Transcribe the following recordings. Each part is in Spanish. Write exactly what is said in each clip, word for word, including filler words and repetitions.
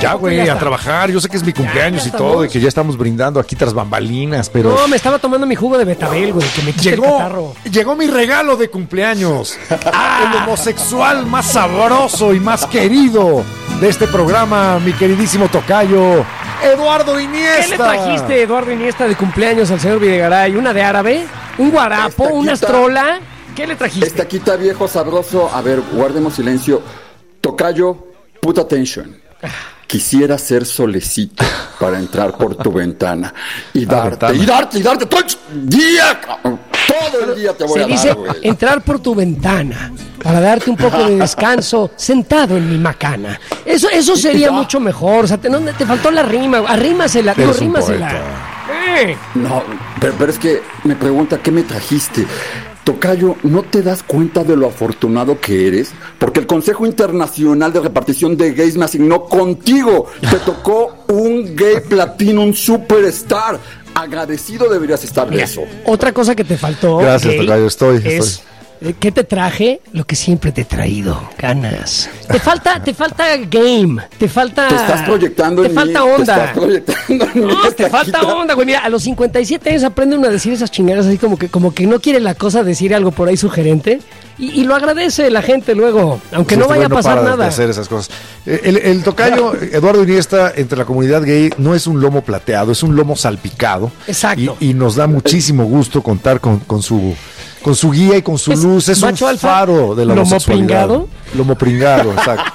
ya, güey, a trabajar. Yo sé que es mi cumpleaños ya, ya y todo, y que ya estamos brindando aquí tras bambalinas, pero... No, me estaba tomando mi jugo de betabel, güey, que me quita el catarro. Llegó mi regalo de cumpleaños. Ah, el homosexual más sabroso y más querido de este programa, mi queridísimo tocayo, Eduardo Iniesta. ¿Qué le trajiste, Eduardo Iniesta, de cumpleaños al señor Videgaray? ¿Una de árabe? ¿Un guarapo? ¿Una astrola? ¿Qué le trajiste? Esta quita viejo sabroso. A ver, guardemos silencio. Tocayo, put attention. Quisiera ser solecito para entrar por tu ventana y darte, y darte, y darte todo el día, todo el día te voy Se a dice dar, güey. Entrar por tu ventana para darte un poco de descanso sentado en mi macana. Eso, eso sería mucho mejor. O sea, te, no, te faltó la rima. Arrímasela, digo, rímasela. Eh. No, pero, pero es que me pregunta, ¿qué me trajiste? Tocayo, ¿no te das cuenta de lo afortunado que eres? Porque el Consejo Internacional de Repartición de Gays me asignó contigo. Te tocó un gay platinum superstar. Agradecido deberías estar de eso. Otra cosa que te faltó. Gracias, gay, Tocayo, estoy, es, estoy. ¿Qué te traje? Lo que siempre te he traído, ganas. Te falta, te falta game, te falta... Te estás proyectando te en falta mí, onda. Te estás proyectando en no, mí, te falta onda, güey. Mira, a los cincuenta y siete años aprende uno a decir esas chingadas así como que, como que no quiere la cosa decir algo por ahí sugerente. Y, y lo agradece la gente luego, aunque sí, no vaya a pasar no nada. De hacer esas cosas. El, el tocayo Eduardo Iniesta, entre la comunidad gay, no es un lomo plateado, es un lomo salpicado. Exacto. Y, y nos da muchísimo gusto contar con, con su... con su guía y con su es luz, es un faro de la homosexualidad. ¿Lomo pringado? Lomo pringado, exacto.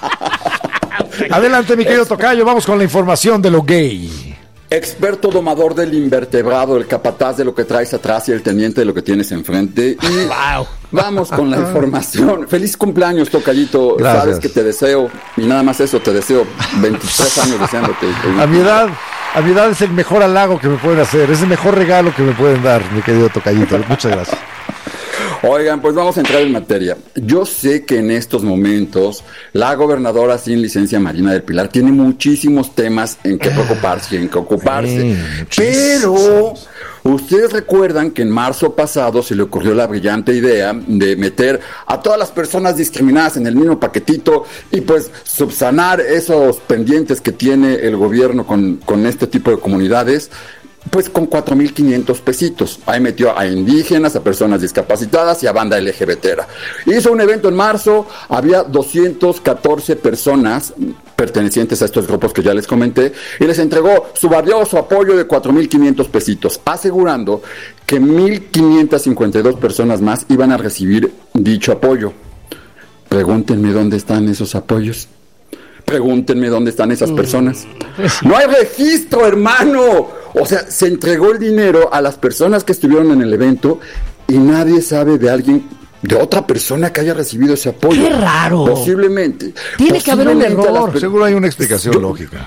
Adelante, mi querido tocayo, vamos con la información de lo gay. Experto domador del invertebrado, el capataz de lo que traes atrás y el teniente de lo que tienes enfrente. Y wow. Vamos con la información. Feliz cumpleaños, tocayito. Gracias. Sabes que te deseo, y nada más eso, te deseo veintitrés años deseándote. A mi edad... A mi edad es el mejor halago que me pueden hacer, es el mejor regalo que me pueden dar, mi querido tocayito. Muchas gracias. Oigan, pues vamos a entrar en materia. Yo sé que en estos momentos la gobernadora sin licencia, Marina del Pilar, tiene muchísimos temas en que preocuparse y en que ocuparse. Sí, pero ustedes recuerdan que en marzo pasado se le ocurrió la brillante idea de meter a todas las personas discriminadas en el mismo paquetito y pues subsanar esos pendientes que tiene el gobierno con, con este tipo de comunidades. Pues con cuatro mil quinientos pesitos. Ahí metió a indígenas, a personas discapacitadas y a banda L G B T. Hizo un evento en marzo, había doscientas catorce personas pertenecientes a estos grupos que ya les comenté, y les entregó su valioso apoyo de cuatro mil quinientos pesitos, asegurando que mil quinientas cincuenta y dos personas más iban a recibir dicho apoyo. Pregúntenme dónde están esos apoyos. Pregúntenme dónde están esas personas. No hay registro, hermano. O sea, se entregó el dinero a las personas que estuvieron en el evento y nadie sabe de alguien, de otra persona que haya recibido ese apoyo. ¡Qué raro! Posiblemente. Tiene que haber un error. Per- Seguro hay una explicación yo, lógica.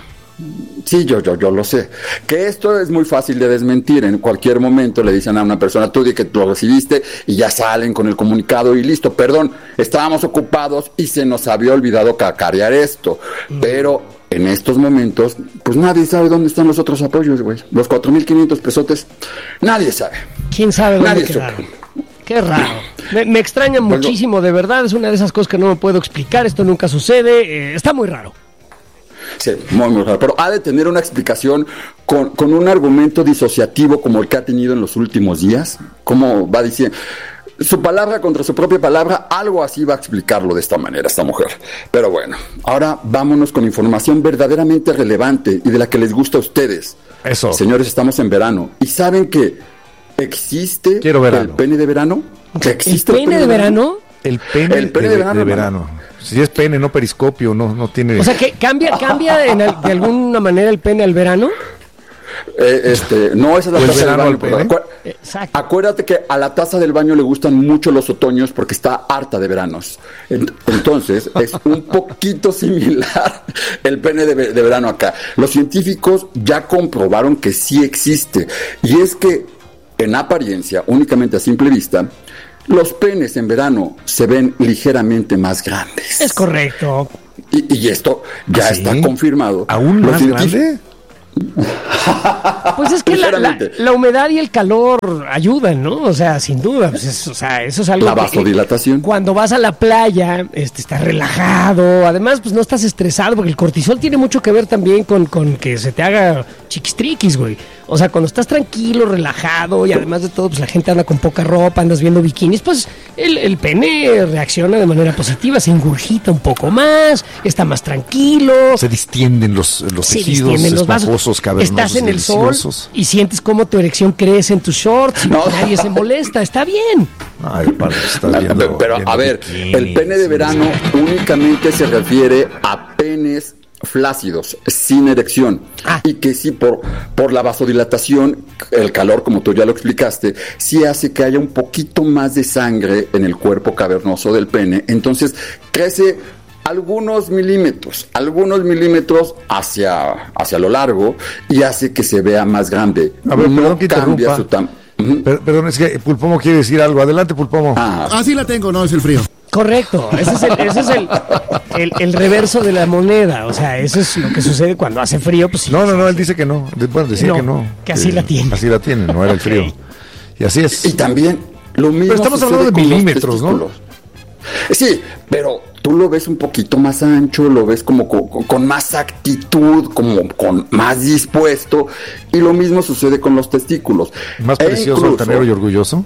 Sí, yo, yo, yo lo sé. Que esto es muy fácil de desmentir. En cualquier momento le dicen a una persona, tú di que lo recibiste, y ya salen con el comunicado y listo. Perdón, estábamos ocupados y se nos había olvidado cacarear esto. Mm. Pero en estos momentos, pues nadie sabe dónde están los otros apoyos, güey. Los cuatro mil quinientos pesotes, nadie sabe. ¿Quién sabe dónde nadie quedaron? Qué raro. Me, me extraña bueno, muchísimo, de verdad. Es una de esas cosas que no me puedo explicar. Esto nunca sucede. Eh, está muy raro. Sí, muy, muy raro. Pero ha de tener una explicación con, con un argumento disociativo como el que ha tenido en los últimos días. Como va diciendo... Su palabra contra su propia palabra, algo así va a explicarlo de esta manera esta mujer. Pero bueno, ahora vámonos con información verdaderamente relevante y de la que les gusta a ustedes. Eso. Señores, estamos en verano. ¿Y saben que existe Quiero el pene de verano? ¿Que existe ¿El pene el pene de verano? El pene, el pene de, de verano. De verano. Si es pene, no periscopio, no, no tiene... O sea, que cambia, cambia en el, de alguna manera el pene al verano. Eh, este, no, esa es la taza del baño. Acu- Exacto. Acuérdate que a la taza del baño le gustan mucho los otoños porque está harta de veranos. Entonces, es un poquito similar el pene de, de verano acá. Los científicos ya comprobaron que sí existe. Y es que, en apariencia, únicamente a simple vista, los penes en verano se ven ligeramente más grandes. Es correcto. Y, y esto ya ¿Sí? está confirmado. ¿Aún los más grande? Pues es que la, la, la humedad y el calor ayudan, ¿no? O sea, sin duda. Pues es, o sea, eso es algo. La vasodilatación. Que, cuando vas a la playa, este, estás relajado. Además, pues no estás estresado, porque el cortisol tiene mucho que ver también con, con que se te haga chiquistriquis, güey. O sea, cuando estás tranquilo, relajado, y además de todo, pues la gente anda con poca ropa, andas viendo bikinis, pues el, el pene reacciona de manera positiva, se ingurgita un poco más, está más tranquilo. Se distienden los, los se tejidos distienden los vasos. Esponjosos, cavernosos, estás en el deliciosos. sol y sientes cómo tu erección crece en tus shorts y no. Nadie se molesta, está bien. Ay, padre, está viendo, pero, pero viendo a ver, bikinis. El pene de verano únicamente se refiere a penes flácidos, sin erección, ah. y que sí, por, por la vasodilatación, el calor, como tú ya lo explicaste, sí hace que haya un poquito más de sangre en el cuerpo cavernoso del pene, entonces crece algunos milímetros, algunos milímetros hacia, hacia lo largo, y hace que se vea más grande. A ver, no perdón que cambia su tamaño. Uh-huh. Per- perdón, es que Pulpomo quiere decir algo. Adelante, Pulpomo. Ah, ah sí la tengo, no, es el frío. Correcto, ese es, el, ese es el, el, el reverso de la moneda, o sea, eso es lo que sucede cuando hace frío. Pues, sí, no, no, no, él dice que no, bueno, decía no, que no. Que así que la tiene. Así la tiene, no era el frío. Okay. Y así es. Y también lo mismo. Pero estamos hablando de milímetros, ¿no? Sí, pero tú lo ves un poquito más ancho, lo ves como con, con más actitud, como con más dispuesto, y lo mismo sucede con los testículos. Más e precioso, incluso, altanero y orgulloso.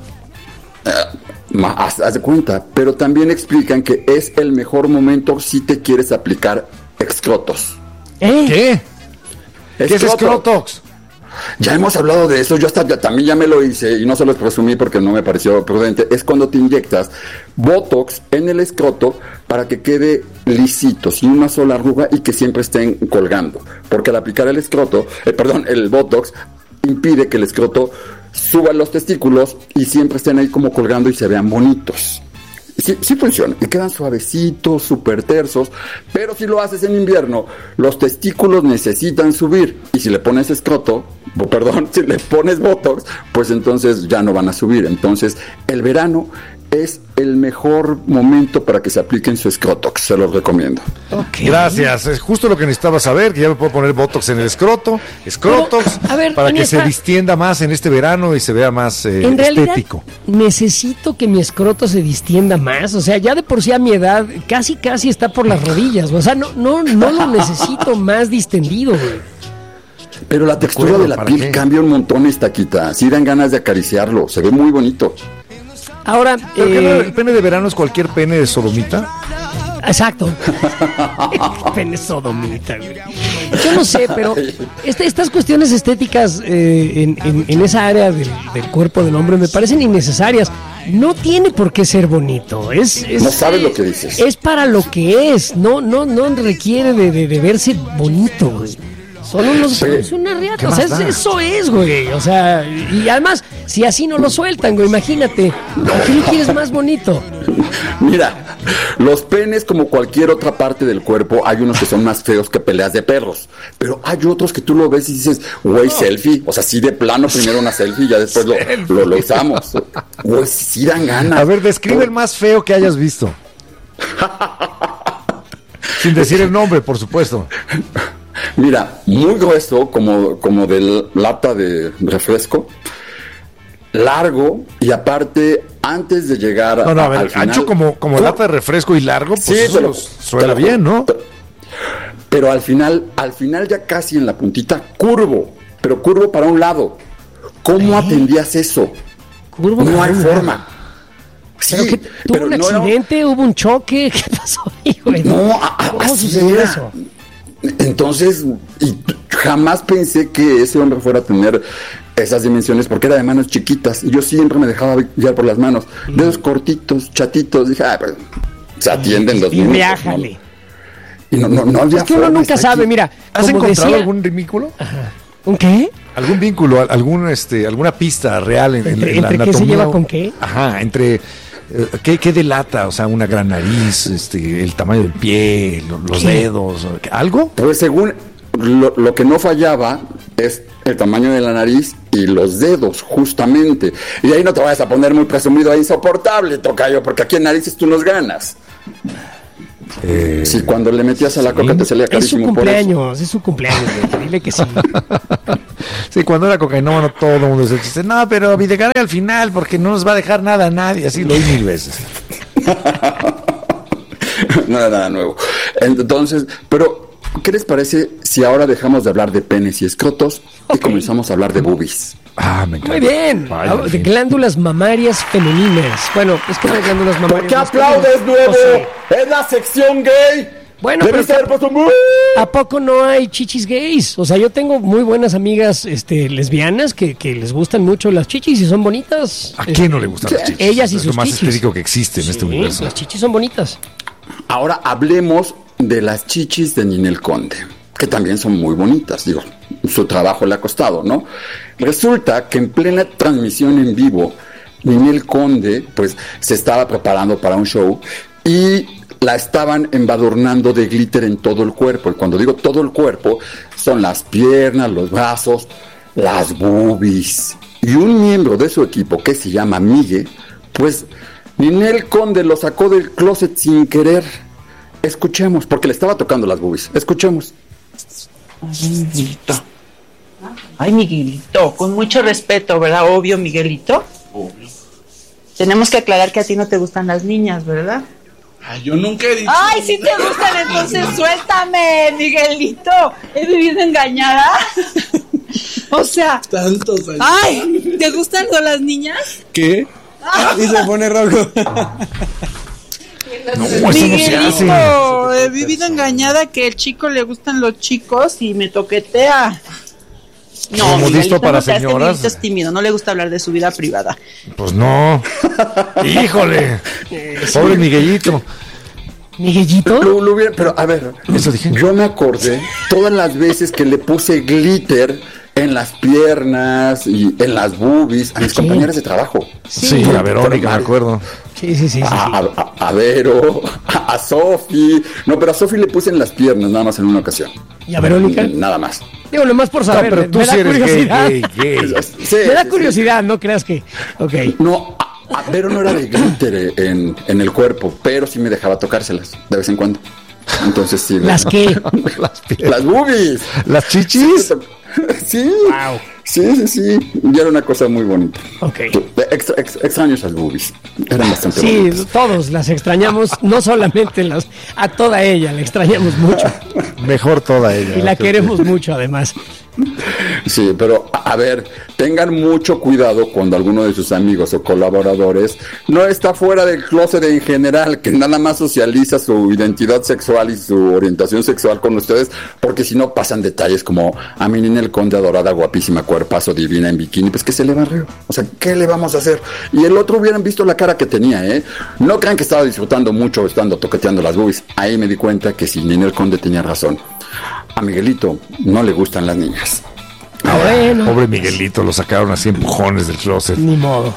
Uh, haz, haz de cuenta, pero también explican que es el mejor momento si te quieres aplicar escrotos. ¿Eh? ¿Qué? ¿Qué es escrotox? Ya hemos hablado de eso, yo hasta ya, también ya me lo hice y no se los presumí porque no me pareció prudente. Es cuando te inyectas Botox en el escroto para que quede lisito, sin una sola arruga y que siempre estén colgando. Porque al aplicar el escroto, eh, perdón, el Botox impide que el escroto suba los testículos y siempre estén ahí como colgando y se vean bonitos. Sí, sí funciona, y quedan suavecitos, súper tersos, pero si lo haces en invierno, los testículos necesitan subir, y si le pones escroto, oh, perdón, si le pones Botox, pues entonces ya no van a subir. Entonces, el verano es el mejor momento para que se apliquen su escrotox, se los recomiendo. Okay. Gracias, es justo lo que necesitaba saber, que ya me puedo poner Botox en el escroto, escrotox, Pero, a ver, para que esta... se distienda más en este verano y se vea más eh, en estético. Realidad, necesito que mi escroto se distienda más, o sea, ya de por sí a mi edad casi casi está por las rodillas, o sea, no no no lo necesito más distendido, güey. Pero la textura de, acuerdo, de la piel qué? cambia un montón, Estaquita, sí dan ganas de acariciarlo, se ve muy bonito. Ahora, eh, ¿el pene de verano es cualquier pene de sodomita? Exacto. Pene sodomita, güey. Yo no sé, pero este, estas cuestiones estéticas eh, en, en, en esa área del, del cuerpo del hombre me parecen innecesarias. No tiene por qué ser bonito. Es, es, no sabes lo que dices. Es para lo que es. No, no, no requiere de, de, de verse bonito, güey. Son unos, sí. Es una riata, o sea, es, eso es, güey, o sea, y además, si así no lo sueltan, güey, imagínate, ¿a qué lo quieres más bonito? Mira, los penes, como cualquier otra parte del cuerpo, hay unos que son más feos que peleas de perros, pero hay otros que tú lo ves y dices, güey, selfie, o sea, sí de plano, primero una selfie y ya después lo, lo, lo usamos, güey, sí dan ganas. A ver, describe el más feo que hayas visto. Sin decir el nombre, por supuesto. Mira, muy grueso, como, como de lata de refresco, largo, y aparte, antes de llegar no, no, a, a ver, al final, ancho como, como lata de refresco y largo, pues sí, eso lo, suena bien, ¿no? Pero, pero al final, al final ya casi en la puntita, curvo, pero curvo para un lado. ¿Cómo ¿Eh? atendías eso? Curvo no hay forma. Sí, pero que tuvo pero un no, accidente, no, hubo un choque, ¿qué pasó ahí, güey? No, a, ¿cómo así sucedió era. eso? Entonces, y jamás pensé que ese hombre fuera a tener esas dimensiones, porque era de manos chiquitas, y yo siempre me dejaba guiar por las manos, mm. dedos cortitos, chatitos, dije, ah, pues, se atienden los minutos. Viájale. Y no, no, no había es que uno nunca sabe, aquí. Mira. ¿Has encontrado decía... algún vínculo? Ajá. ¿Un qué? ¿Algún vínculo, algún, este, alguna pista real en, ¿Entre, en, en la entre anatomía? ¿Qué se lleva con qué? Ajá, entre... ¿Qué, ¿Qué delata? O sea, una gran nariz, este, el tamaño del pie, los ¿Qué? dedos, ¿algo? Pues según lo, lo que no fallaba es el tamaño de la nariz y los dedos, justamente. Y ahí no te vayas a poner muy presumido e insoportable, tocayo, porque aquí en narices tú nos ganas. Eh, sí, cuando le metías a la coca te salía Es su carísimo por eso. cumpleaños, es su cumpleaños, güey. Dile que sí. Sí, cuando era cocainómano todo el mundo se dice, no, pero Videgaray al final porque no nos va a dejar nada a nadie. Así lo oí mil veces. No era nada nuevo. Entonces, pero, ¿qué les parece si ahora dejamos de hablar de penes y escrotos y comenzamos a hablar de boobies? Ah, me encanta. Muy bien. Vaya, Ah, de fin. glándulas mamarias femeninas. Bueno, es que no hay glándulas mamarias. ¿Por qué masculinas. aplaudes, nuevo? O sea, ¡Es la sección gay! Bueno, pero Debiste haber puesto muy... ¿a poco no hay chichis gays? O sea, yo tengo muy buenas amigas este, lesbianas que, que les gustan mucho las chichis y son bonitas. ¿A quién no le gustan las chichis? Ellas y Es sus lo más chichis. estético que existe en este Sí, universo. las chichis son bonitas. Ahora hablemos de las chichis de Ninel Conde, que también son muy bonitas, digo, su trabajo le ha costado, ¿no? Resulta que en plena transmisión en vivo, Ninel Conde, pues, se estaba preparando para un show y la estaban embadurnando de glitter en todo el cuerpo. Y cuando digo todo el cuerpo, son las piernas, los brazos, las boobies. Y un miembro de su equipo, que se llama Migue, pues Ninel Conde lo sacó del closet sin querer. Escuchemos, porque le estaba tocando las boobies. Escuchemos. Ay, Miguelito. Ay, Miguelito, con mucho respeto, ¿verdad? Obvio, Miguelito. Obvio. Tenemos que aclarar que a ti no te gustan las niñas, ¿verdad? Ay, yo nunca he dicho. Ay, si te gustan, entonces suéltame, Miguelito. He vivido engañada. O sea, Tantos años. ay, ¿te gustan con las niñas? ¿Qué? Y se pone rojo. No, eso no se hace. Miguelito, he vivido engañada que el chico le gustan los chicos y me toquetea. No, ¿Como Miguelito listo para no se hace, señoras? Miguelito es tímido, no le gusta hablar de su vida privada. Pues no. Híjole. Pobre Miguelito. ¿Miguelito? Lo, lo hubiera- pero a ver, Eso dije. yo me acordé todas las veces que le puse glitter en las piernas y en las boobies a mis Sí. compañeras de trabajo. Sí, a Verónica, me acuerdo. Sí, sí, sí, sí, sí. A, a, a Vero, a, a Sofi. No, pero a Sofi le puse en las piernas nada más en una ocasión. ¿Y a Verónica? Nada más. Digo, nomás por No, saber. pero tú me sí da eres gay, curiosidad. gay, gay. Sí, Me da sí, curiosidad, no creas que. Ok. sí. No, a, a Vero no era de glitter en, en el cuerpo, pero sí me dejaba tocárselas de vez en cuando. Entonces sí. ¿Las qué? Las piernas. Las boobies. ¿Las chichis? Sí. Wow. Sí, sí, sí. Y era una cosa muy bonita. Ok. Extra, ex- extraño esas boobies. Eran bastante Sí, bonitas. todos las extrañamos, no solamente las, a toda ella, la extrañamos mucho Mejor toda ella. y la Creo queremos mucho además. Sí, pero a a ver, tengan mucho cuidado cuando alguno de sus amigos o colaboradores no está fuera del closet en general, que nada más socializa su identidad sexual y su orientación sexual con ustedes, porque si no pasan detalles como a mi Ninel Conde adorada, guapísima, cuerpazo, divina en bikini, pues que se le barrió. O sea, ¿qué le vamos a hacer? Y el otro hubieran visto la cara que tenía, ¿eh? No crean que estaba disfrutando mucho estando toqueteando las boobies. Ahí me di cuenta que si Ninel Conde tenía razón. A Miguelito no le gustan las niñas. Ah, bueno, Pobre Miguelito, lo sacaron así empujones del closet. ni modo.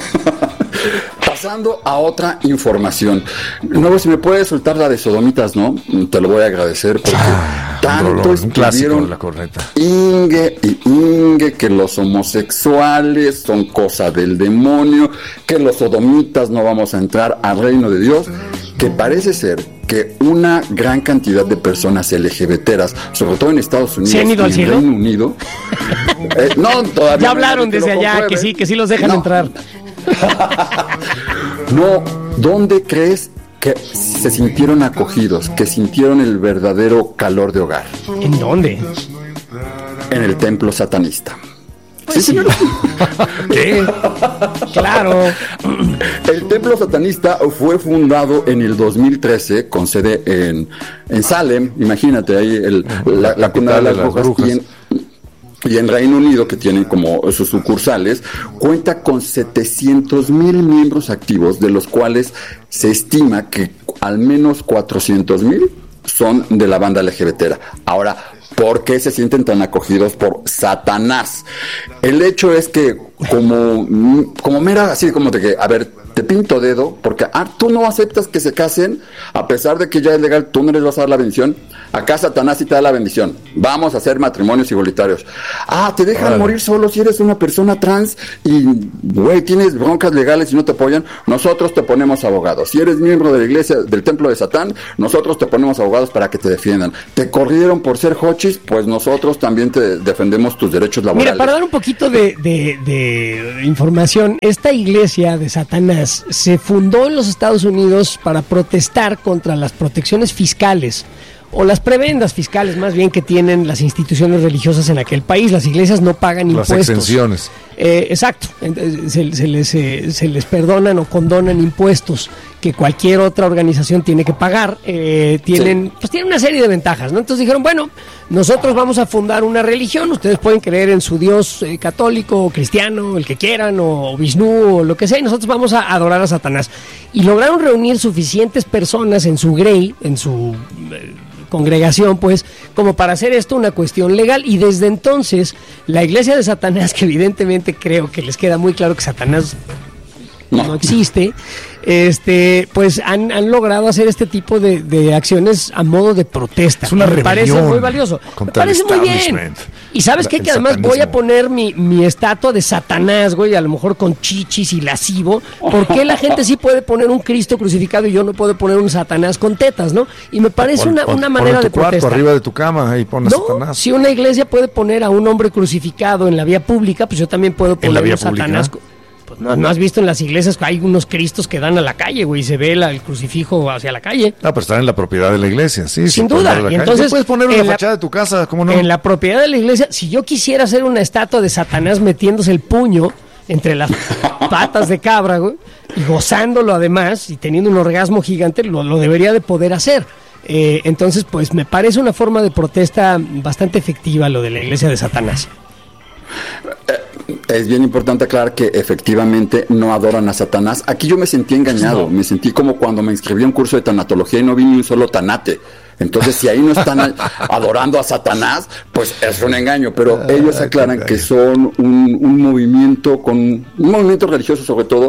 Pasando a otra información. Nuevo, si me puedes soltar la de sodomitas, ¿no? Te lo voy a agradecer porque Ah, un tanto rolón, un clásico estuvieron de la corneta. Inge y Inge que los homosexuales son cosa del demonio, que los sodomitas no vamos a entrar al reino de Dios, que parece ser que una gran cantidad de personas LGBTeras, sobre todo en Estados Unidos ¿Se han ido y al en cielo? Reino Unido, eh, no, todavía Ya no hay hablaron nadie que desde lo allá, compruebe. que sí, que sí los dejan No. entrar. No, ¿dónde crees que se sintieron acogidos, que sintieron el verdadero calor de hogar? ¿En dónde? En el templo satanista. Pues Sí, señor. ¿Qué? Claro. El templo satanista fue fundado en el dos mil trece con sede en, en Salem, imagínate ahí el, la, la cuna de las brujas, y en, y en Reino Unido, que tienen como sus sucursales, cuenta con setecientos mil miembros activos, de los cuales se estima que al menos cuatrocientos mil son de la banda L G B T. Ahora, ¿por qué se sienten tan acogidos por Satanás? El hecho es que como, como mera, así como de que, a ver, te pinto dedo, porque ah, tú no aceptas que se casen, a pesar de que ya es legal, tú no les vas a dar la bendición. Acá Satanás sí te da la bendición. Vamos a hacer matrimonios igualitarios. Ah, te dejan Órale. morir solo si eres una persona trans y, güey, tienes broncas legales y no te apoyan. Nosotros te ponemos abogados. Si eres miembro de la iglesia, del templo de Satán, nosotros te ponemos abogados para que te defiendan. Te corrieron por ser hochis, pues nosotros también te defendemos tus derechos laborales. Mira, para dar un poquito de, de, de información, esta iglesia de Satanás se fundó en los Estados Unidos para protestar contra las protecciones fiscales o las prebendas fiscales más bien que tienen las instituciones religiosas en aquel país. Las iglesias no pagan Las impuestos. exenciones. Eh, exacto, se, se, les, eh, se les perdonan o condonan impuestos que cualquier otra organización tiene que pagar. Eh, tienen, sí. pues tienen una serie de ventajas, ¿no? Entonces dijeron, bueno, nosotros vamos a fundar una religión, ustedes pueden creer en su Dios eh, católico o cristiano, el que quieran, o, o Vishnu o lo que sea, y nosotros vamos a adorar a Satanás. Y lograron reunir suficientes personas en su grey, en su eh, congregación, pues, como para hacer esto una cuestión legal, y desde entonces la iglesia de Satanás, que evidentemente creo que les queda muy claro que Satanás no, no existe, este, pues han, han logrado hacer este tipo de, de acciones a modo de protesta. Es una me parece rebelión muy valioso. Me contra el parece muy bien. establishment. Y sabes qué, El que además satanismo. voy a poner mi, mi estatua de Satanás, güey, a lo mejor con chichis y lascivo. ¿Por qué la gente sí puede poner un Cristo crucificado y yo no puedo poner un Satanás con tetas, no? Y me parece Pon- una, pon- una pon manera en tu de cuarto, protesta. arriba de tu cama, y pon a No, Satanás. si una iglesia puede poner a un hombre crucificado en la vía pública, pues yo también puedo ¿En la poner vía un Satanás. pública? Pues no, no has visto en las iglesias que hay unos cristos que dan a la calle, güey, y se ve la- el crucifijo hacia la calle. No, pero están en la propiedad de la iglesia, sí. Sin sí, duda, ponerlo en la y calle. entonces, Sí, puedes ponerlo en en la la- fachada de tu casa, ¿cómo no? En la propiedad de la iglesia, si yo quisiera hacer una estatua de Satanás metiéndose el puño entre las patas de cabra, güey, y gozándolo además, y teniendo un orgasmo gigante, lo, lo debería de poder hacer. Eh, entonces, pues me parece una forma de protesta bastante efectiva lo de la iglesia de Satanás. Es bien importante aclarar que efectivamente no adoran a Satanás. Aquí yo me sentí engañado, no. me sentí como cuando me inscribí a un curso de tanatología y no vi ni un solo tanate. Entonces, si ahí no están a, adorando a Satanás, pues es un engaño. Pero ah, ellos aclaran que son un, un movimiento, con un movimiento religioso sobre todo,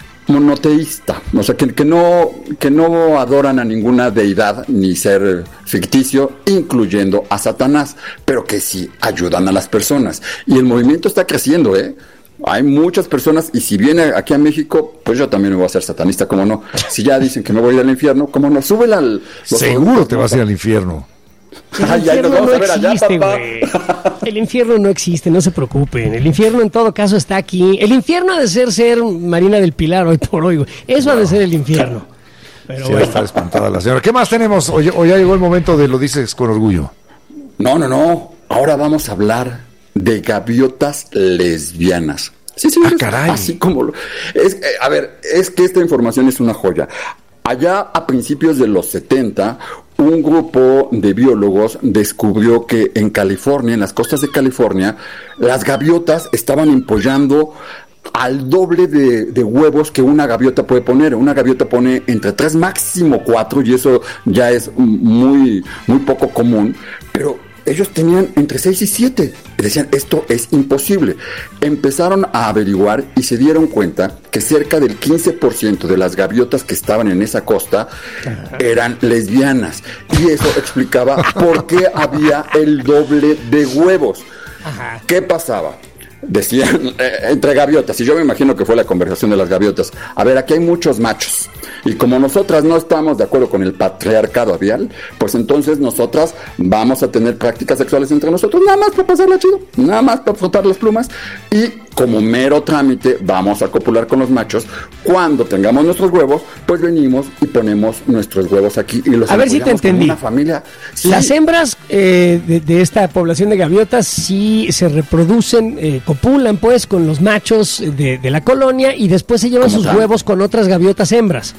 monoteísta, o sea, que, que no que no adoran a ninguna deidad ni ser ficticio, incluyendo a Satanás, pero que sí ayudan a las personas. Y el movimiento está creciendo, ¿eh? Hay muchas personas, y si viene aquí a México, pues yo también me voy a hacer satanista, ¿cómo no? Si ya dicen que me voy a ir al infierno, ¿cómo no? Súbela al... Seguro te vas a ir al infierno. El Ay, infierno nos vamos no a ver allá, existe, papá. güey. El infierno no existe, no se preocupen. El infierno en todo caso está aquí. El infierno ha de ser ser Marina del Pilar hoy por hoy, güey. Eso no. ha de ser el infierno. Pero Sí, bueno. está espantada la señora. ¿Qué más tenemos? O, o ya llegó el momento de lo dices con orgullo. No, no, no. Ahora vamos a hablar de gaviotas lesbianas. Sí, sí, Ah, caray. Así como lo, es, eh, a ver, es que esta información es una joya. Allá a principios de los setenta, un grupo de biólogos descubrió que en California, en las costas de California, las gaviotas estaban empollando al doble de, de huevos que una gaviota puede poner. Una gaviota pone entre tres, máximo cuatro, y eso ya es muy, muy poco común, pero ellos tenían entre seis y siete. Y decían, esto es imposible. Empezaron a averiguar y se dieron cuenta que cerca del quince por ciento de las gaviotas que estaban en esa costa eran lesbianas. Y eso explicaba por qué había el doble de huevos. ¿Qué pasaba? Decían, eh, entre gaviotas, y yo me imagino que fue la conversación de las gaviotas, a ver, aquí hay muchos machos, y como nosotras no estamos de acuerdo con el patriarcado avial, pues entonces nosotras vamos a tener prácticas sexuales entre nosotros, nada más para pasarla chido, nada más para frotar las plumas, y como mero trámite vamos a copular con los machos. Cuando tengamos nuestros huevos, pues venimos y ponemos nuestros huevos aquí y los A ver si te apoyamos como entendí. una familia. Sí. Las hembras eh, de, de esta población de gaviotas sí se reproducen, eh, copulan pues con los machos de, de la colonia, y después se llevan ¿Cómo sus tal? huevos con otras gaviotas hembras.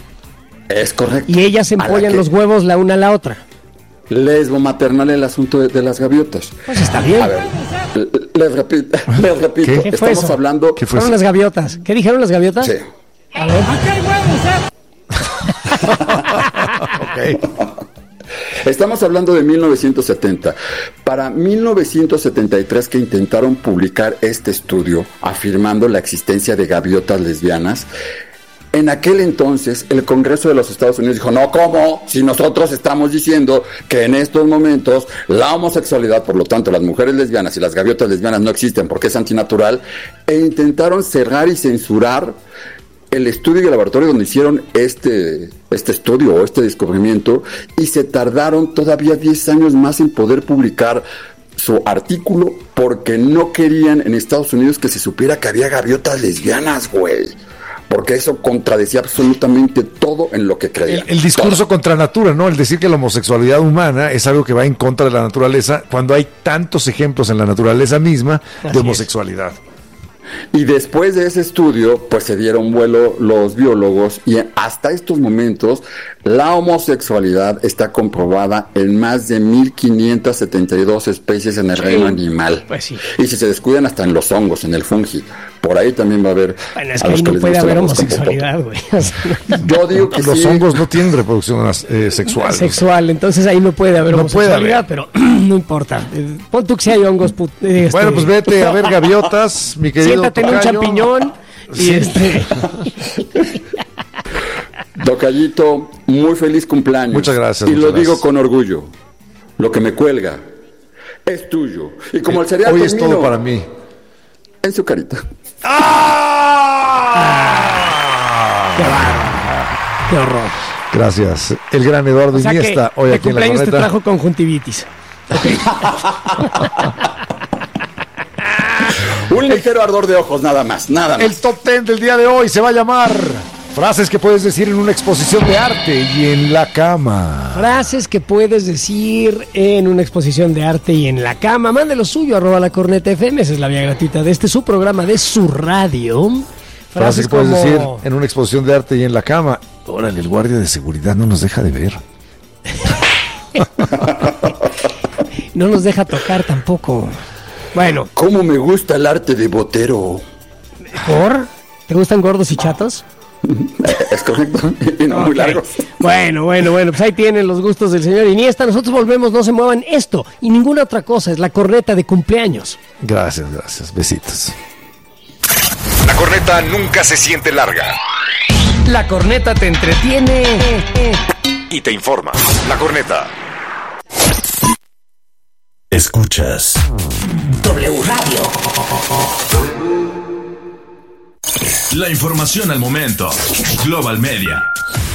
Es correcto. Y ellas A la empollan que- los huevos la una a la otra. Lesbo maternal el asunto de, de las gaviotas. Pues está bien. A ver, les repito, les repito, ¿Qué? ¿Qué fue estamos eso? hablando. ¿Qué fue Fueron eso? las gaviotas. ¿Qué dijeron las gaviotas? Sí. A ver. Ok. Estamos hablando de mil novecientos setenta. Para mil novecientos setenta y tres, que intentaron publicar este estudio afirmando la existencia de gaviotas lesbianas, En aquel entonces, el Congreso de los Estados Unidos dijo, no, ¿cómo? Si nosotros estamos diciendo que en estos momentos la homosexualidad, por lo tanto las mujeres lesbianas y las gaviotas lesbianas no existen porque es antinatural, e intentaron cerrar y censurar el estudio y el laboratorio donde hicieron este, este estudio o este descubrimiento, y se tardaron todavía diez años más en poder publicar su artículo porque no querían en Estados Unidos que se supiera que había gaviotas lesbianas, güey. Porque eso contradecía absolutamente todo en lo que creían. El, el discurso todo. Contra natura, ¿no? El decir que la homosexualidad humana es algo que va en contra de la naturaleza, cuando hay tantos ejemplos en la naturaleza misma de homosexualidad. Y después de ese estudio, pues se dieron vuelo los biólogos, y hasta estos momentos la homosexualidad está comprobada en más de mil quinientas setenta y dos especies en el sí. reino animal. Pues sí. Y si se descuidan, hasta en los hongos, en el fungi. Por ahí también va a haber... Bueno, es que ahí no puede haber homosexualidad, güey. O sea, yo digo que los sí. hongos no tienen reproducción eh, sexual. Sexual, entonces ahí no puede haber no homosexualidad, puede haber. Pero no importa. Pon tú que si hay hongos. Put, este... Bueno, pues vete a ver gaviotas, mi querido Siéntate en un champiñón y sí. este... Tocayito, muy feliz cumpleaños. Muchas gracias. Y muchas lo gracias. digo con orgullo. Lo que me cuelga es tuyo. Y como eh, el cereal hoy es todo para mí. En su carita. ¡Ah! ¡Ah! ¡Qué bárbaro! ¡Qué horror! Gracias. El gran Eduardo o sea Iniesta, hoy aquí en la corneta. Te trajo conjuntivitis. Okay. Un ligero ardor de ojos, nada más, nada más. El top ten del día de hoy se va a llamar frases que puedes decir en una exposición de arte y en la cama. Frases que puedes decir en una exposición de arte y en la cama. Mande lo suyo, arroba la corneta F M. Esa es la vía gratuita de este su programa de su radio. Frases, frases que puedes como... decir en una exposición de arte y en la cama. Órale, el guardia de seguridad no nos deja de ver. No nos deja tocar tampoco. Bueno. ¿Cómo me gusta el arte de botero? ¿Por? ¿Te gustan gordos y chatos? Es correcto, y no okay. muy largos. Bueno, bueno, bueno, pues ahí tienen los gustos del señor Iniesta. Nosotros volvemos, no se muevan. Esto y ninguna otra cosa es la corneta de cumpleaños. Gracias, gracias, besitos. La corneta nunca se siente larga. La corneta te entretiene y te informa. La corneta. Escuchas W Radio. La información al momento. Global Media.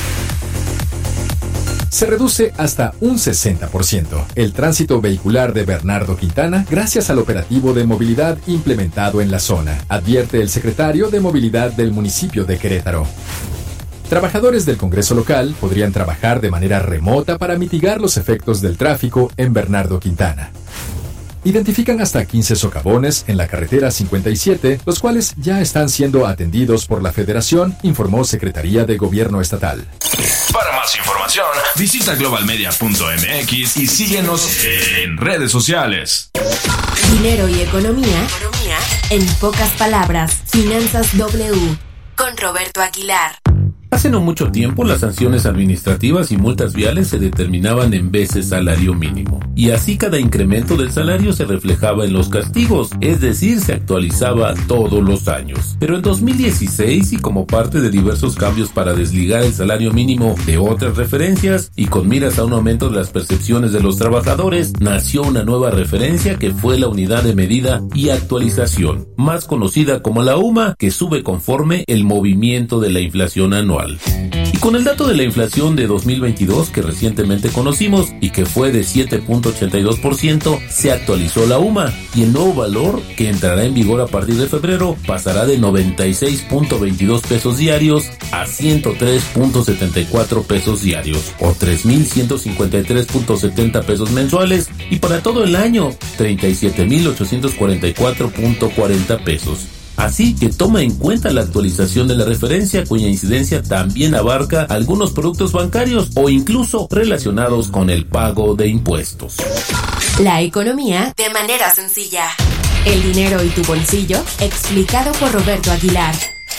Se reduce hasta un sesenta por ciento el tránsito vehicular de Bernardo Quintana gracias al operativo de movilidad implementado en la zona, advierte el secretario de Movilidad del municipio de Querétaro. Trabajadores del Congreso local podrían trabajar de manera remota para mitigar los efectos del tráfico en Bernardo Quintana. Identifican hasta quince socavones en la carretera cincuenta y siete, los cuales ya están siendo atendidos por la Federación, informó Secretaría de Gobierno Estatal. Para más información, visita global media punto m x y síguenos en redes sociales. Dinero y economía, economía en pocas palabras. Finanzas W con Roberto Aguilar. Hace no mucho tiempo, las sanciones administrativas y multas viales se determinaban en veces salario mínimo, y así cada incremento del salario se reflejaba en los castigos, es decir, se actualizaba todos los años. Pero en dos mil dieciséis, y como parte de diversos cambios para desligar el salario mínimo de otras referencias, y con miras a un aumento de las percepciones de los trabajadores, nació una nueva referencia que fue la unidad de medida y actualización, más conocida como la U M A, que sube conforme el movimiento de la inflación anual. Y con el dato de la inflación de dos mil veintidós que recientemente conocimos y que fue de siete punto ochenta y dos por ciento, se actualizó la U M A y el nuevo valor, que entrará en vigor a partir de febrero, pasará de noventa y seis punto veintidós pesos diarios a ciento tres punto setenta y cuatro pesos diarios o tres mil ciento cincuenta y tres punto setenta pesos mensuales, y para todo el año treinta y siete mil ochocientos cuarenta y cuatro punto cuarenta pesos. Así que toma en cuenta la actualización de la referencia, cuya incidencia también abarca algunos productos bancarios o incluso relacionados con el pago de impuestos. La economía de manera sencilla. El dinero y tu bolsillo, explicado por Roberto Aguilar.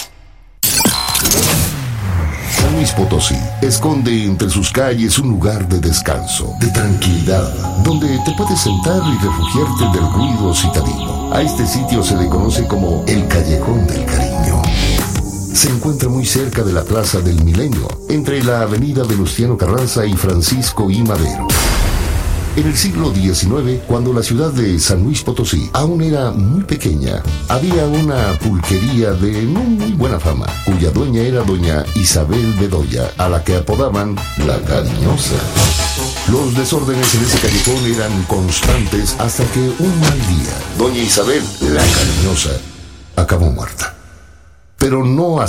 San Luis Potosí esconde entre sus calles un lugar de descanso, de tranquilidad, donde te puedes sentar y refugiarte del ruido citadino. A este sitio se le conoce como el Callejón del Cariño. se encuentra muy cerca de la Plaza del Milenio, entre la avenida Venustiano Carranza y Francisco I. Madero. En el siglo diecinueve, cuando la ciudad de San Luis Potosí aún era muy pequeña, había una pulquería de no muy buena fama, cuya dueña era doña Isabel Bedoya, a la que apodaban La Cariñosa. Los desórdenes en ese callejón eran constantes hasta que un mal día, doña Isabel, La Cariñosa, acabó muerta. Pero no